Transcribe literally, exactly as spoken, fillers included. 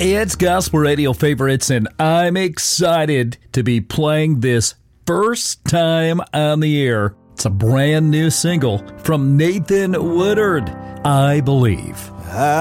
It's Gospel Radio Favorites, and I'm excited to be playing this first time on the air. It's a brand new single from Nathan Woodard, I Believe. I